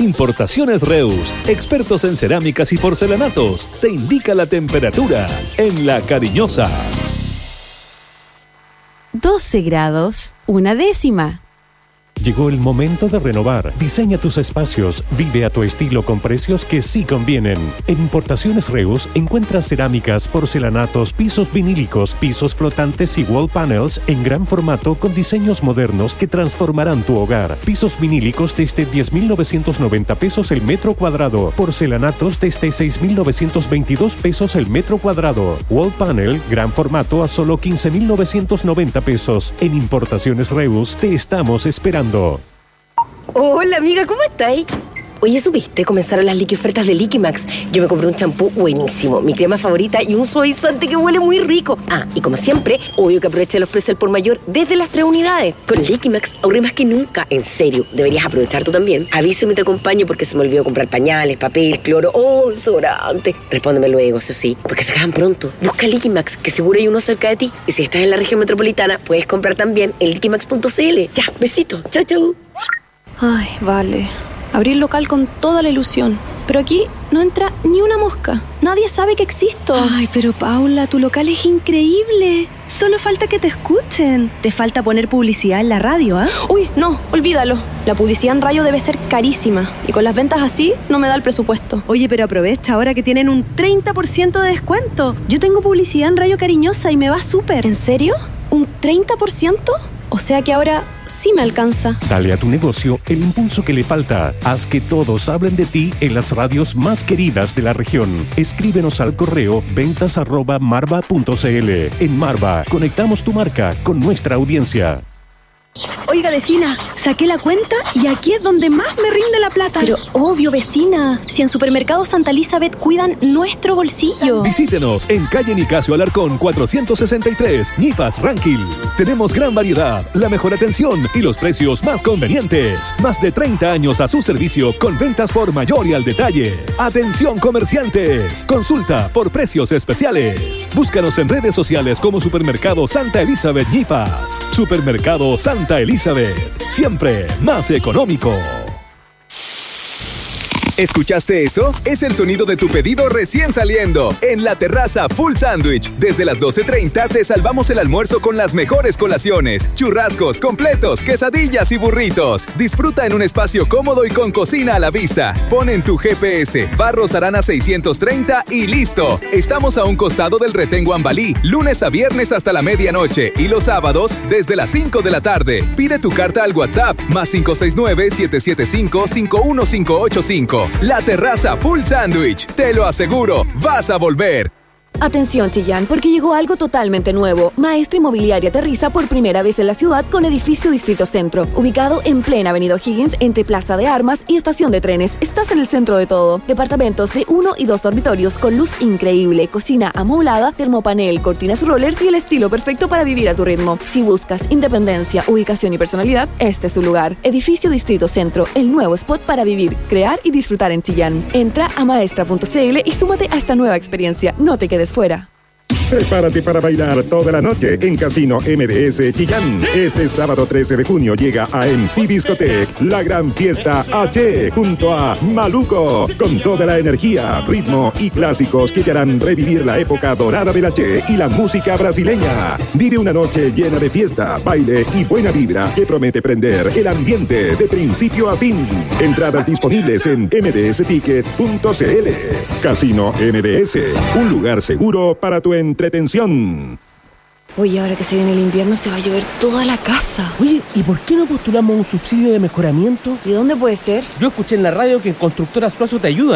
Importaciones Reus, expertos en cerámicas y porcelanatos, te indica la temperatura en La Cariñosa. 12 grados, 1/10. Llegó el momento de renovar. Diseña tus espacios. Vive a tu estilo con precios que sí convienen. En Importaciones Reus encuentras cerámicas, porcelanatos, pisos vinílicos, pisos flotantes y wall panels en gran formato con diseños modernos que transformarán tu hogar. Pisos vinílicos desde 10.990 pesos el metro cuadrado. Porcelanatos desde 6.922 pesos el metro cuadrado. Wall panel, gran formato a solo 15.990 pesos. En Importaciones Reus te estamos esperando. Hola amiga, ¿cómo estáis? Oye, ¿supiste? Comenzaron las liquiofertas de Liquimax. Yo me compré un champú buenísimo, mi crema favorita y un suavizante que huele muy rico. Ah, y como siempre, obvio que aproveché los precios al por mayor desde las 3 unidades. Con Liquimax ahorré más que nunca. En serio, deberías aprovechar tú también. Avísame y te acompaño porque se me olvidó comprar pañales, papel, cloro o desodorante. Respóndeme luego, eso sí, porque se acaban pronto. Busca Liquimax, que seguro hay uno cerca de ti. Y si estás en la región metropolitana, puedes comprar también en liquimax.cl. Ya, besito. Chau, chau. Ay, vale. Abrí el local con toda la ilusión, pero aquí no entra ni una mosca. Nadie sabe que existo. Ay, pero Paula, tu local es increíble. Solo falta que te escuchen. Te falta poner publicidad en la radio, ¿ah? Uy, no, olvídalo. La publicidad en radio debe ser carísima. Y con las ventas así, no me da el presupuesto. Oye, pero aprovecha ahora que tienen un 30% de descuento. Yo tengo publicidad en Radio Cariñosa y me va súper. ¿En serio? ¿Un 30%? O sea que ahora sí me alcanza. Dale a tu negocio el impulso que le falta. Haz que todos hablen de ti en las radios más queridas de la región. Escríbenos al correo ventas@marva.cl. En Marva, conectamos tu marca con nuestra audiencia. Oiga, vecina, saqué la cuenta y aquí es donde más me rinde la plata. Pero obvio, vecina, si en Supermercado Santa Elizabeth cuidan nuestro bolsillo. Visítenos en calle Nicasio Alarcón 463, Ñipas, Ranquil. Tenemos gran variedad, la mejor atención y los precios más convenientes. Más de 30 años a su servicio con ventas por mayor y al detalle. Atención comerciantes, consulta por precios especiales. Búscanos en redes sociales como Supermercado Santa Elizabeth Ñipas. Supermercado Santa Elizabeth, siempre más económico. ¿Escuchaste eso? Es el sonido de tu pedido recién saliendo. En La Terraza Full Sandwich. Desde las 12:30 te salvamos el almuerzo con las mejores colaciones. Churrascos, completos, quesadillas y burritos. Disfruta en un espacio cómodo y con cocina a la vista. Pon en tu GPS Barros Arana 630 y listo. Estamos a un costado del Retén Guambalí. Lunes a viernes hasta la medianoche. Y los sábados desde las 5 de la tarde. Pide tu carta al WhatsApp +569 775 51585. La Terraza Full Sandwich. Te lo aseguro, vas a volver. Atención, Chillán, porque llegó algo totalmente nuevo. Maestra Inmobiliaria aterriza por primera vez en la ciudad con Edificio Distrito Centro, ubicado en plena Avenida O'Higgins, entre Plaza de Armas y Estación de Trenes. Estás en el centro de todo. Departamentos de 1 y 2 dormitorios con luz increíble, cocina amoblada, termopanel, cortinas roller y el estilo perfecto para vivir a tu ritmo. Si buscas independencia, ubicación y personalidad, este es tu lugar. Edificio Distrito Centro, el nuevo spot para vivir, crear y disfrutar en Chillán. Entra a maestra.cl y súmate a esta nueva experiencia. No te quedes fuera. Prepárate para bailar toda la noche en Casino MDS Chillán. Este sábado 13 de junio llega a MC Discotec la gran fiesta H junto a Maluco, con toda la energía, ritmo y clásicos que te harán revivir la época dorada del H y la música brasileña. Vive una noche llena de fiesta, baile y buena vibra que promete prender el ambiente de principio a fin. Entradas disponibles en mdsticket.cl. Casino MDS, un lugar seguro para tu entretención. Oye, ahora que se viene el invierno se va a llover toda la casa. Oye, ¿y por qué no postulamos un subsidio de mejoramiento? ¿Y dónde puede ser? Yo escuché en la radio que en Constructora Suazo te ayuda.